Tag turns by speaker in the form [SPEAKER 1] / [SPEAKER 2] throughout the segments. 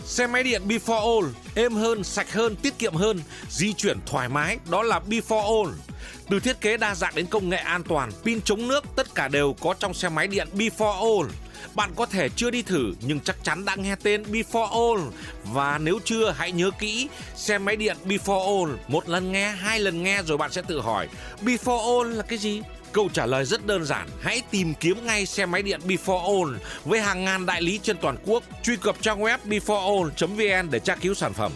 [SPEAKER 1] Xe máy điện Before All, êm hơn, sạch hơn, tiết kiệm hơn, di chuyển thoải mái, đó là Before All. Từ thiết kế đa dạng đến công nghệ an toàn, pin chống nước, tất cả đều có trong xe máy điện Before All. Bạn có thể chưa đi thử nhưng chắc chắn đã nghe tên Before All. Và nếu chưa, hãy nhớ kỹ, xe máy điện Before All, một lần nghe, hai lần nghe rồi bạn sẽ tự hỏi, Before All là cái gì? Câu trả lời rất đơn giản, hãy tìm kiếm ngay xe máy điện Before All với hàng ngàn đại lý trên toàn quốc. Truy cập trang web beforeall.vn để tra cứu sản phẩm.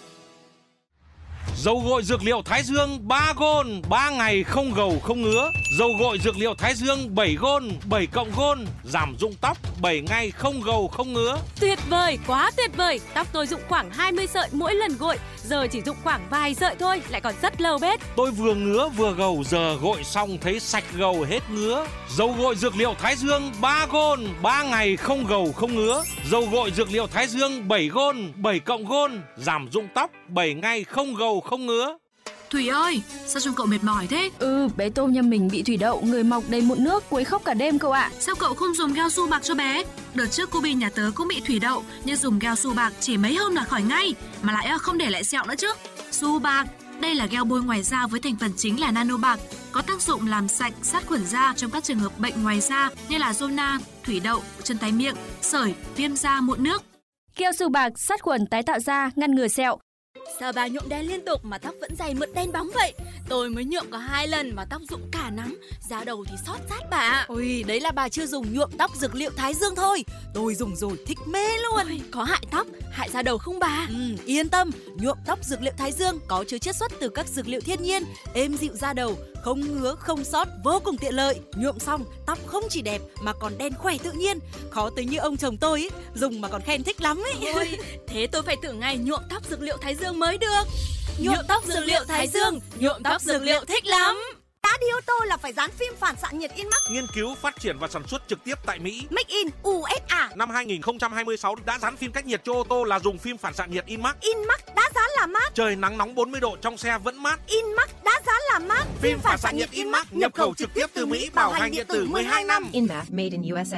[SPEAKER 1] Dầu gội dược liệu Thái Dương 3 Gold, 3 ngày không gầu không ngứa. Dầu gội dược liệu Thái Dương 7 Gold, 7 cộng Gold, giảm rụng tóc 7 ngày không gầu không ngứa.
[SPEAKER 2] Tuyệt vời, quá tuyệt vời. Tóc tôi rụng khoảng 20 sợi mỗi lần gội, giờ chỉ rụng khoảng vài sợi thôi, lại còn rất lâu bết.
[SPEAKER 1] Tôi vừa ngứa vừa gầu, giờ gội xong thấy sạch gầu hết ngứa. Dầu gội dược liệu Thái Dương 3 Gold, 3 ngày không gầu không ngứa. Dầu gội dược liệu Thái Dương 7 Gold, 7 cộng Gold, giảm rụng tóc 7 ngày không gầu không ngứa.
[SPEAKER 3] Thủy ơi, sao trông cậu mệt mỏi thế?
[SPEAKER 4] Bé Tôm nhà mình bị thủy đậu, người mọc đầy mụn nước, quấy khóc cả đêm cậu ạ.
[SPEAKER 3] Sao cậu không dùng gel su bạc cho bé? Đợt trước cô Bi nhà tớ cũng bị thủy đậu, nhưng dùng gel su bạc chỉ mấy hôm là khỏi ngay, mà lại không để lại sẹo nữa chứ. Su bạc, đây là gel bôi ngoài da với thành phần chính là nano bạc, có tác dụng làm sạch, sát khuẩn da trong các trường hợp bệnh ngoài da như là zona, thủy đậu, chân tay miệng, sởi, viêm da, mụn nước.
[SPEAKER 4] Gel su bạc sát khuẩn tái tạo da, ngăn ngừa sẹo.
[SPEAKER 2] Sao bà nhuộm đen liên tục mà tóc vẫn dày mượt đen bóng vậy? Tôi mới nhuộm có 2 lần mà tóc rụng cả nắng, da đầu thì xót rát bà ạ.
[SPEAKER 5] Ôi, đấy là bà chưa dùng nhuộm tóc dược liệu Thái Dương thôi. Tôi dùng rồi thích mê luôn.
[SPEAKER 2] Ôi, có hại tóc, hại da đầu không bà?
[SPEAKER 5] Yên tâm, nhuộm tóc dược liệu Thái Dương có chứa chiết xuất từ các dược liệu thiên nhiên, êm dịu da đầu, không ngứa, không xót, vô cùng tiện lợi. Nhuộm xong, tóc không chỉ đẹp mà còn đen khỏe tự nhiên. Khó tính như ông chồng tôi ấy, dùng mà còn khen thích lắm ấy.
[SPEAKER 2] Ôi, thế tôi phải thử ngay nhuộm tóc dược liệu Thái Dương mới được.
[SPEAKER 5] Nhuộm tóc dược liệu Thái Dương, nhuộm tóc dược liệu thích lắm.
[SPEAKER 6] Đã đi ô tô là phải dán phim phản xạ nhiệt Inmax.
[SPEAKER 1] Nghiên cứu, phát triển và sản xuất trực tiếp tại Mỹ.
[SPEAKER 6] Make in USA.
[SPEAKER 1] Năm 2026 đã dán phim cách nhiệt cho ô tô là dùng phim phản xạ nhiệt Inmax.
[SPEAKER 6] Inmax đã dán là mát.
[SPEAKER 1] Trời nắng nóng 40 độ trong xe vẫn mát.
[SPEAKER 6] Inmax đã dán là mát.
[SPEAKER 1] Phim phản xạ nhiệt Inmax nhập khẩu trực tiếp từ Mỹ, bảo hành điện tử 12 năm.
[SPEAKER 7] Inmax made in USA.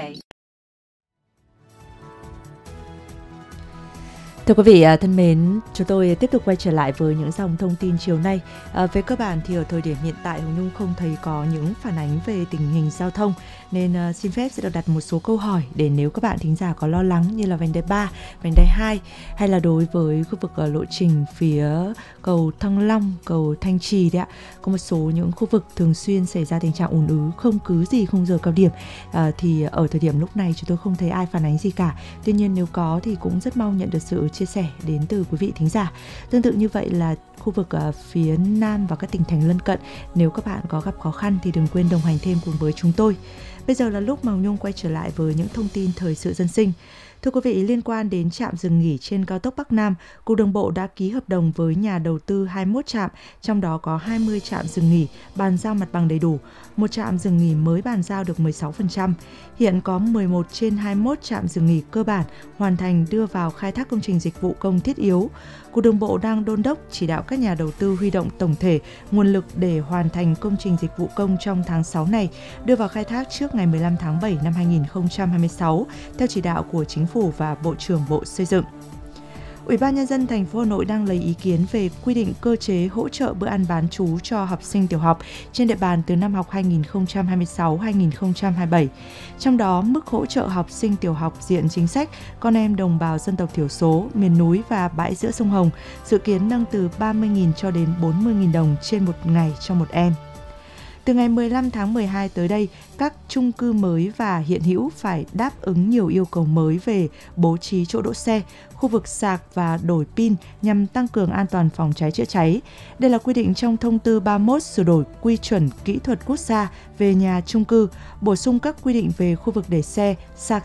[SPEAKER 8] Thưa quý vị thân mến, chúng tôi tiếp tục quay trở lại với những dòng thông tin chiều nay. Về cơ bản thì ở thời điểm hiện tại Hồng Nhung không thấy có những phản ánh về tình hình giao thông, nên xin phép sẽ được đặt một số câu hỏi để nếu các bạn thính giả có lo lắng như là vành đai 3, vành đai 2 hay là đối với khu vực lộ trình phía cầu Thăng Long, cầu Thanh Trì đấy ạ, có một số những khu vực thường xuyên xảy ra tình trạng ùn ứ không cứ gì khung giờ cao điểm, thì ở thời điểm lúc này chúng tôi không thấy ai phản ánh gì cả. Tuy nhiên nếu có thì cũng rất mong nhận được sự chia sẻ đến từ quý vị thính giả. Tương tự như vậy là khu vực phía Nam và các tỉnh thành lân cận, nếu các bạn có gặp khó khăn thì đừng quên đồng hành thêm cùng với chúng tôi. Bây giờ là lúc mà Hồng Nhung quay trở lại với những thông tin thời sự dân sinh. Thưa quý vị, liên quan đến trạm dừng nghỉ trên cao tốc Bắc Nam, Cục Đường bộ đã ký hợp đồng với nhà đầu tư 21 trạm, trong đó có 20 trạm dừng nghỉ bàn giao mặt bằng đầy đủ, một trạm dừng nghỉ mới bàn giao được 16%. Hiện có 11 trên 21 trạm dừng nghỉ cơ bản hoàn thành đưa vào khai thác công trình dịch vụ công thiết yếu. Cục Đường bộ đang đôn đốc chỉ đạo các nhà đầu tư huy động tổng thể nguồn lực để hoàn thành công trình dịch vụ công trong tháng 6 này, đưa vào khai thác trước ngày 15 tháng 7 năm 2026 theo chỉ đạo của Chính phủ và Bộ trưởng Bộ Xây dựng. Ủy ban Nhân dân thành phố Hà Nội đang lấy ý kiến về quy định cơ chế hỗ trợ bữa ăn bán trú cho học sinh tiểu học trên địa bàn từ năm học 2026-2027. Trong đó, mức hỗ trợ học sinh tiểu học diện chính sách, con em đồng bào dân tộc thiểu số, miền núi và bãi giữa sông Hồng dự kiến nâng từ 30.000 cho đến 40.000 đồng trên một ngày cho một em. Từ ngày 15 tháng 12 tới đây, các chung cư mới và hiện hữu phải đáp ứng nhiều yêu cầu mới về bố trí chỗ đỗ xe, khu vực sạc và đổi pin nhằm tăng cường an toàn phòng cháy chữa cháy. Đây là quy định trong thông tư 31 sửa đổi quy chuẩn kỹ thuật quốc gia về nhà chung cư, bổ sung các quy định về khu vực để xe, sạc